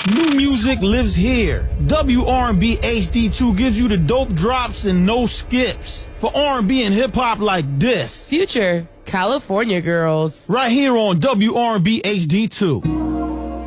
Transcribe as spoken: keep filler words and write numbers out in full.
New music lives here. W R and B H D two gives you the dope drops and no skips. For R and B and hip-hop like this. Future California Girls. Right here on W R and B H D two.